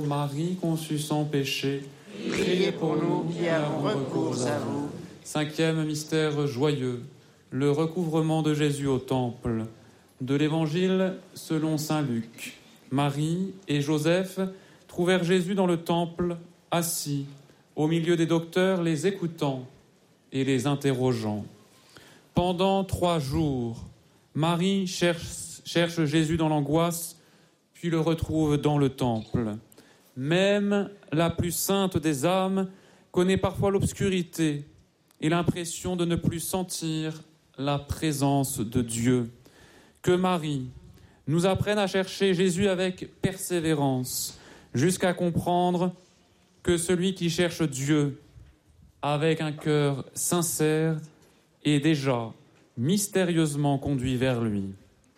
Marie conçue sans péché, Priez pour nous qui avons recours à vous. Cinquième mystère joyeux, le recouvrement de Jésus au temple. De l'Évangile selon saint Luc. Marie et Joseph trouvèrent Jésus dans le temple, assis, au milieu des docteurs, les écoutant et les interrogeant. Pendant 3 jours, Marie cherche Jésus dans l'angoisse, puis le retrouve dans le temple. Même la plus sainte des âmes connaît parfois l'obscurité et l'impression de ne plus sentir la présence de Dieu. Que Marie nous apprenne à chercher Jésus avec persévérance, jusqu'à comprendre que celui qui cherche Dieu avec un cœur sincère est déjà mystérieusement conduit vers lui.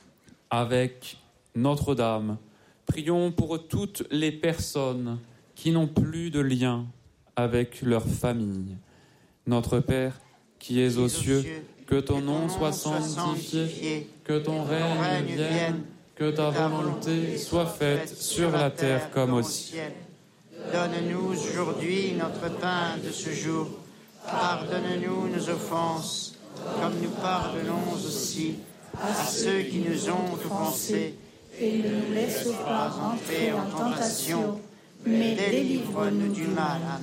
Avec Notre-Dame, prions pour toutes les personnes qui n'ont plus de lien avec leur famille. Notre Père, qui es aux cieux, que ton nom soit sanctifié, que ton règne vienne, que ta volonté soit faite sur la terre comme au ciel. Donne-nous aujourd'hui notre pain de ce jour. Pardonne-nous nos offenses, comme nous pardonnons aussi à ceux qui nous ont offensés. Et ne nous laisse pas entrer en tentation, mais délivre-nous du mal. Amen.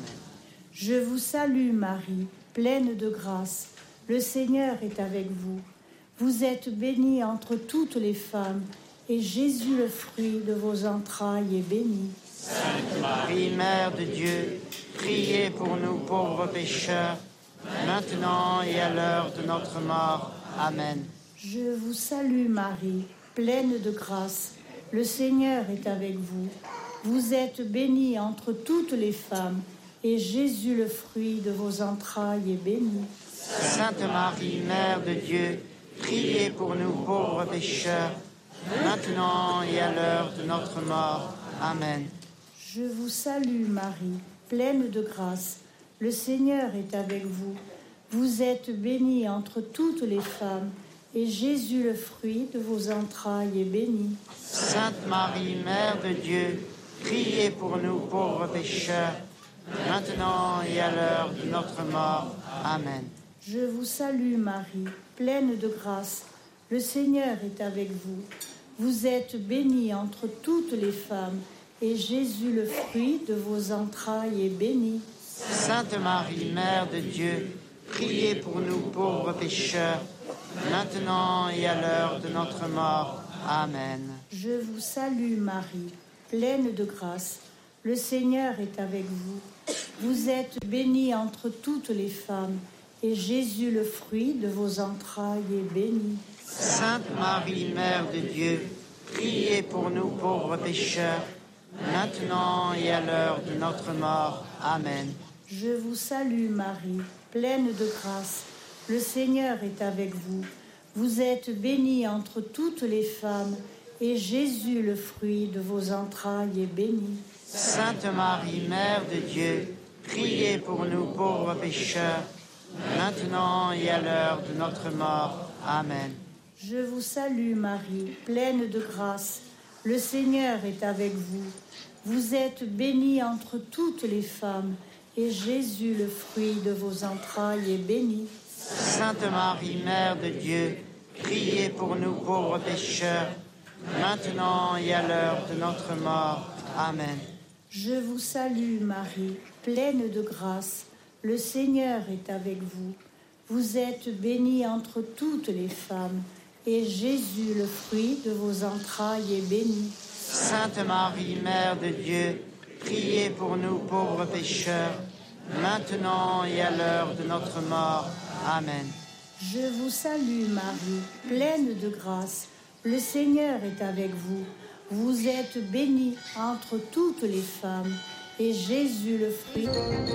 Je vous salue Marie, pleine de grâce. Le Seigneur est avec vous. Vous êtes bénie entre toutes les femmes, et Jésus, le fruit de vos entrailles, est béni. Sainte Marie, Mère de Dieu, priez pour nous pauvres pécheurs, maintenant et à l'heure de notre mort. Amen. Je vous salue Marie, pleine de grâce. Le Seigneur est avec vous. Vous êtes bénie entre toutes les femmes, et Jésus, le fruit de vos entrailles, est béni. Sainte Marie, Mère de Dieu, priez pour nous pauvres pécheurs, maintenant et à l'heure de notre mort. Amen. Je vous salue Marie, pleine de grâce. Le Seigneur est avec vous. Vous êtes bénie entre toutes les femmes, et Jésus, le fruit de vos entrailles, est béni. Sainte Marie, Mère de Dieu, priez pour nous pauvres pécheurs, maintenant et à l'heure de notre mort. Amen. Je vous salue Marie, pleine de grâce. Le Seigneur est avec vous. Vous êtes bénie entre toutes les femmes, et Jésus, le fruit de vos entrailles, est béni. Sainte Marie, Mère de Dieu, priez pour nous pauvres pécheurs, maintenant et à l'heure de notre mort. Amen. Je vous salue Marie, pleine de grâce. Le Seigneur est avec vous. Vous êtes bénie entre toutes les femmes, et Jésus, le fruit de vos entrailles, est béni. Sainte Marie, Mère de Dieu, priez pour nous pauvres pécheurs, maintenant et à l'heure de notre mort. Amen. Je vous salue Marie, pleine de grâce. Le Seigneur est avec vous. Vous êtes bénie entre toutes les femmes, et Jésus, le fruit de vos entrailles, est béni. Sainte Marie, Mère de Dieu, priez pour nous pauvres pécheurs, maintenant et à l'heure de notre mort. Amen. Je vous salue Marie, pleine de grâce. Le Seigneur est avec vous. Vous êtes bénie entre toutes les femmes, et Jésus, le fruit de vos entrailles, est béni. Sainte Marie, Mère de Dieu, priez pour nous pauvres pécheurs, maintenant et à l'heure de notre mort. Amen. Je vous salue Marie, pleine de grâce. Le Seigneur est avec vous. Vous êtes bénie entre toutes les femmes, et Jésus, le fruit de vos entrailles, est béni. Sainte Marie, Mère de Dieu, priez pour nous pauvres pécheurs, maintenant et à l'heure de notre mort. Amen. Je vous salue Marie, pleine de grâce. Le Seigneur est avec vous. Vous êtes bénie entre toutes les femmes, et Jésus, le fruit...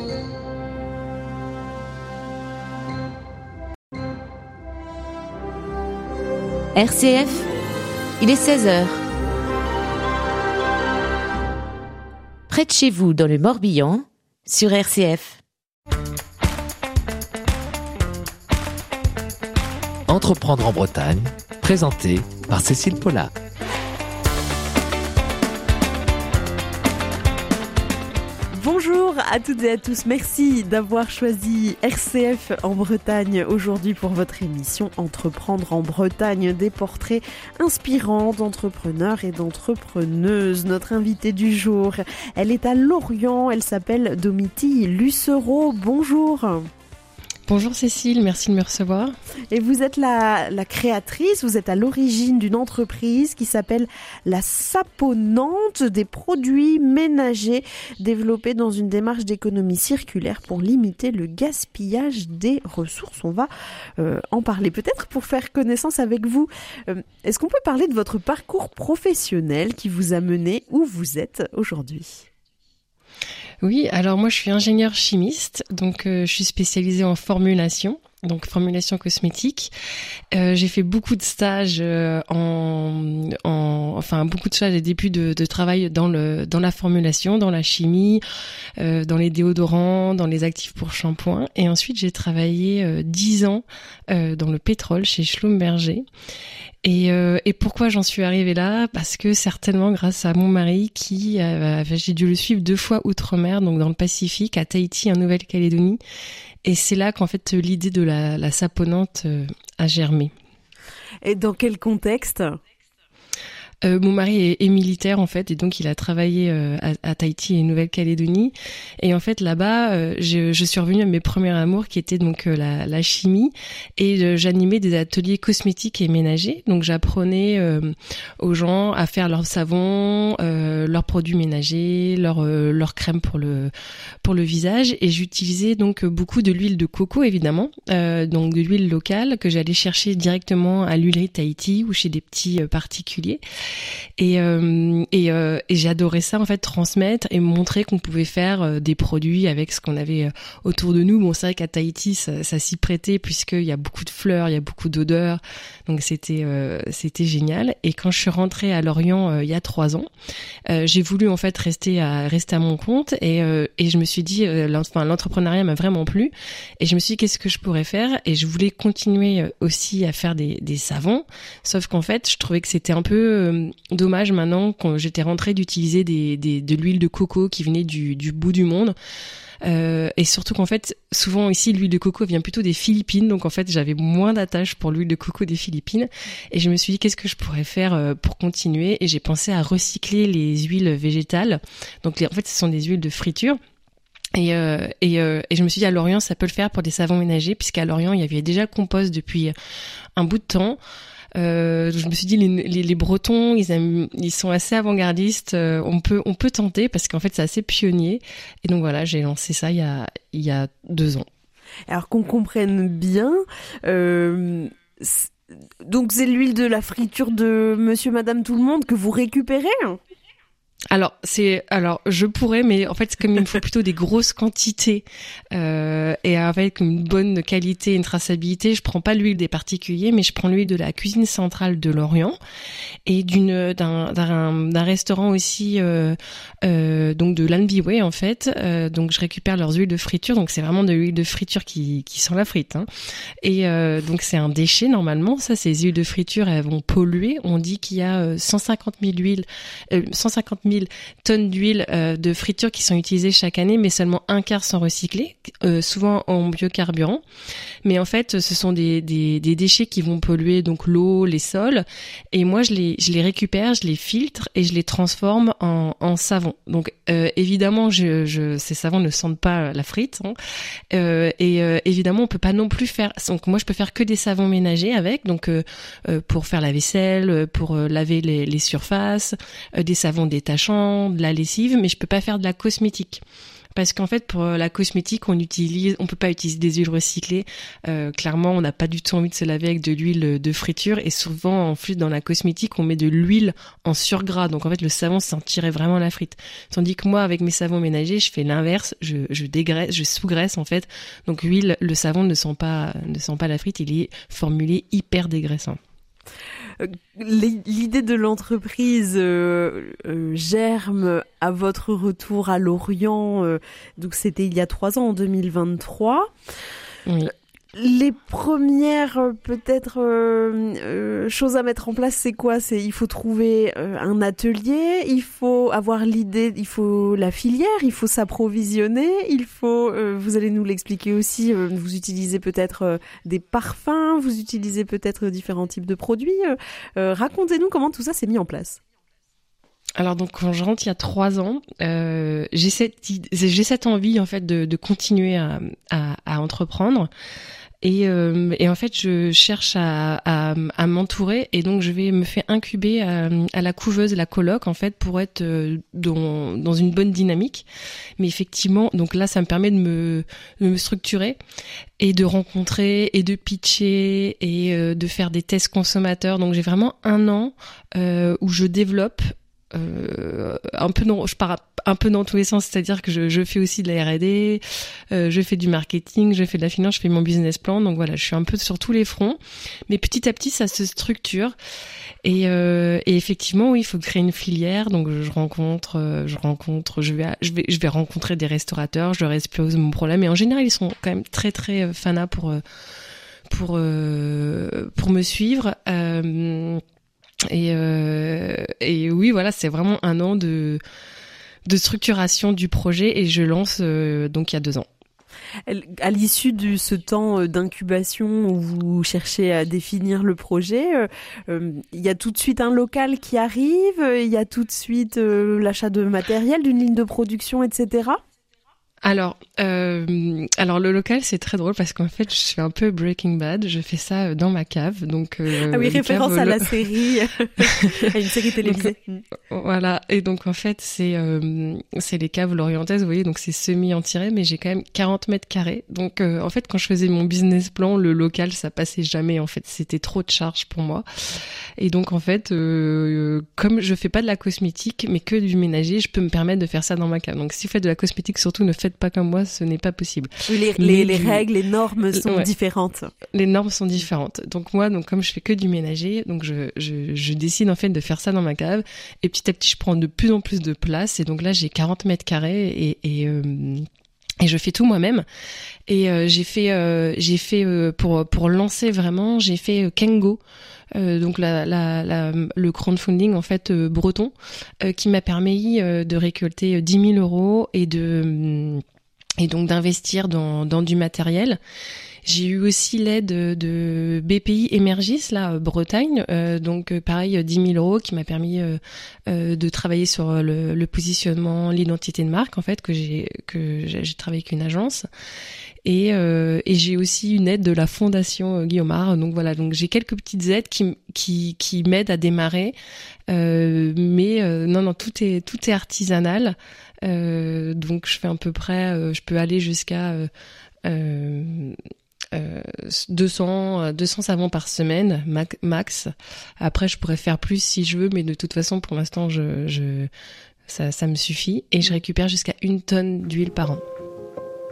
RCF, il est 16h. Près de chez vous, dans le Morbihan, sur RCF. Entreprendre en Bretagne, présenté par Cécile Paula. Bonjour à toutes et à tous, merci d'avoir choisi RCF en Bretagne aujourd'hui pour votre émission Entreprendre en Bretagne, des portraits inspirants d'entrepreneurs et d'entrepreneuses. Notre invitée du jour, elle est à Lorient, elle s'appelle Domitille Lucero. Bonjour. Bonjour Cécile, merci de me recevoir. Et vous êtes la créatrice, vous êtes à l'origine d'une entreprise qui s'appelle La Saponnante, des produits ménagers développés dans une démarche d'économie circulaire pour limiter le gaspillage des ressources. On va en parler peut-être pour faire connaissance avec vous. Est-ce qu'on peut parler de votre parcours professionnel qui vous a mené où vous êtes aujourd'hui ? Oui, alors moi je suis ingénieure chimiste, donc je suis spécialisée en formulation. Donc formulation cosmétique. J'ai fait beaucoup de stages beaucoup de stages et débuts de travail dans la formulation, dans la chimie, dans les déodorants, dans les actifs pour shampoing. Et ensuite j'ai travaillé 10 ans dans le pétrole chez Schlumberger. Et pourquoi j'en suis arrivée là ? Parce que certainement grâce à mon mari j'ai dû le suivre 2 fois outre-mer, donc dans le Pacifique, à Tahiti, en Nouvelle-Calédonie. Et c'est là qu'en fait l'idée de la saponnante a germé. Et dans quel contexte ? Mon mari est militaire en fait, et donc il a travaillé à Tahiti et Nouvelle-Calédonie. Et en fait là-bas, je suis revenue à mes premiers amours qui étaient donc la chimie, et j'animais des ateliers cosmétiques et ménagers. Donc j'apprenais aux gens à faire leurs savons, leurs produits ménagers, leurs crèmes pour le visage. Et j'utilisais donc beaucoup de l'huile de coco évidemment, donc de l'huile locale que j'allais chercher directement à l'huilerie de Tahiti ou chez des petits particuliers. Et j'adorais ça en fait, transmettre et montrer qu'on pouvait faire des produits avec ce qu'on avait autour de nous. Bon, c'est vrai qu'à Tahiti ça s'y prêtait puisqu'il y a beaucoup de fleurs, il y a beaucoup d'odeurs, donc c'était génial. Et quand je suis rentrée à Lorient il y a 3 ans, j'ai voulu en fait rester à mon compte, et je me suis dit l'entrepreneuriat m'a vraiment plu, et je me suis dit qu'est-ce que je pourrais faire, et je voulais continuer aussi à faire des savons, sauf qu'en fait je trouvais que c'était un peu dommage maintenant quand j'étais rentrée d'utiliser de l'huile de coco qui venait du bout du monde. Et surtout qu'en fait, souvent ici, l'huile de coco vient plutôt des Philippines. Donc en fait, j'avais moins d'attache pour l'huile de coco des Philippines. Et je me suis dit, qu'est-ce que je pourrais faire pour continuer ? Et j'ai pensé à recycler les huiles végétales. Donc en fait, ce sont des huiles de friture. Et je me suis dit, à Lorient, ça peut le faire pour des savons ménagers, puisqu'à Lorient, il y avait déjà Compost depuis un bout de temps. Je me suis dit les Bretons ils sont assez avant-gardistes, on peut tenter parce qu'en fait c'est assez pionnier, et donc voilà, j'ai lancé ça il y a 2 ans. Alors qu'on comprenne bien, donc c'est l'huile de la friture de Monsieur Madame Tout le Monde que vous récupérez ? Alors je pourrais, mais en fait comme il me faut plutôt des grosses quantités et avec une bonne qualité, une traçabilité, je prends pas l'huile des particuliers, mais je prends l'huile de la cuisine centrale de Lorient et d'un restaurant aussi, donc de l'Anbiway en fait. Donc je récupère leurs huiles de friture, donc c'est vraiment de l'huile de friture qui sent la frite, hein. Et donc c'est un déchet normalement. Ça, ces huiles de friture, elles vont polluer. On dit qu'il y a 150 000 tonnes d'huile de friture qui sont utilisées chaque année, mais seulement un quart sont recyclés, souvent en biocarburant. Mais en fait, ce sont des déchets qui vont polluer donc l'eau, les sols. Et moi, je les récupère, je les filtre et je les transforme en savon. Donc évidemment, ces savons ne sentent pas la frite, hein. Évidemment, on peut pas non plus faire. Donc moi, je peux faire que des savons ménagers avec. Donc pour faire la vaisselle, pour laver les surfaces, des savons détachants, de la lessive, mais je peux pas faire de la cosmétique. Parce qu'en fait, pour la cosmétique, on peut pas utiliser des huiles recyclées. Clairement, on n'a pas du tout envie de se laver avec de l'huile de friture. Et souvent, en plus, dans la cosmétique, on met de l'huile en surgras. Donc, en fait, le savon sentirait vraiment la frite. Tandis que moi, avec mes savons ménagers, je fais l'inverse. Je dégraisse, je sous-graisse, en fait. Donc, le savon ne sent pas la frite. Il est formulé hyper dégraissant. L'idée de l'entreprise germe à votre retour à Lorient, donc c'était il y a 3 ans, en 2023. Oui. Les premières peut-être choses à mettre en place, c'est quoi ? Il faut trouver un atelier, il faut avoir l'idée, il faut la filière, il faut s'approvisionner, il faut, vous allez nous l'expliquer aussi, vous utilisez peut-être des parfums, vous utilisez peut-être différents types de produits. Racontez-nous comment tout ça s'est mis en place. Alors donc quand je rentre il y a 3 ans, j'ai cette envie en fait de continuer à entreprendre. Et en fait, je cherche à m'entourer et donc je vais me faire incuber à la couveuse, la coloc en fait, pour être dans une bonne dynamique. Mais effectivement, donc là, ça me permet de me structurer et de rencontrer et de pitcher et de faire des tests consommateurs. Donc j'ai vraiment 1 an où je développe. Je pars un peu dans tous les sens, c'est-à-dire que je fais aussi de la R&D, je fais du marketing, je fais de la finance, je fais mon business plan, donc voilà, je suis un peu sur tous les fronts, mais petit à petit ça se structure et effectivement oui, il faut créer une filière, donc je vais rencontrer des restaurateurs, je leur expose mon problème et en général ils sont quand même très très fanas pour me suivre. Et oui, voilà, c'est vraiment 1 an de structuration du projet et je lance donc il y a 2 ans. À l'issue de ce temps d'incubation où vous cherchez à définir le projet, il y a tout de suite un local qui arrive, il y a tout de suite l'achat de matériel, d'une ligne de production, etc. Alors le local c'est très drôle parce qu'en fait je suis un peu Breaking Bad, je fais ça dans ma cave, donc ah oui, référence à la série, à une série télévisée. Donc, voilà, et donc en fait c'est les caves lorientaises, vous voyez, donc c'est semi-entiré, mais j'ai quand même 40 mètres carrés. Donc en fait quand je faisais mon business plan, le local ça passait jamais, en fait c'était trop de charge pour moi. Et donc en fait comme je fais pas de la cosmétique mais que du ménager, je peux me permettre de faire ça dans ma cave. Donc si vous faites de la cosmétique, surtout ne faites pas comme moi, ce n'est pas possible. Oui, les règles, les normes sont différentes. Les normes sont différentes. Donc moi, comme je fais que du ménager, donc je décide en fait de faire ça dans ma cave. Et petit à petit, je prends de plus en plus de place. Et donc là, j'ai 40 mètres carrés et je fais tout moi-même. Et j'ai fait pour lancer vraiment, j'ai fait Kengo. Donc le crowdfunding en fait breton qui m'a permis de récolter 10 000 € et donc d'investir dans du matériel. J'ai eu aussi l'aide de BPI Emergis, là, Bretagne, donc pareil, 10 000 € qui m'a permis de travailler sur le positionnement, l'identité de marque en fait, que j'ai travaillé avec une agence. Et j'ai aussi une aide de la fondation Guillaumard. Donc voilà, donc j'ai quelques petites aides qui m'aident à démarrer. Mais non, tout est artisanal. Donc je fais à peu près, je peux aller jusqu'à 200 savons par semaine max. Après je pourrais faire plus si je veux, mais de toute façon pour l'instant ça me suffit et je récupère jusqu'à 1 tonne d'huile par an.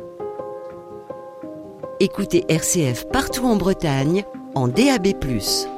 Écoutez RCF partout en Bretagne en DAB+.